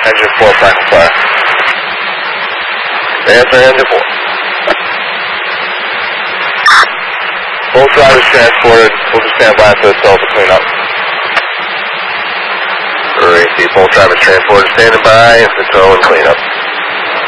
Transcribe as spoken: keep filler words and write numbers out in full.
Engine four, prime fire. Answer engine four. Both drivers transported. We'll just stand by until it's all to clean up. Great. Both drivers transported, standing by for tow and clean up.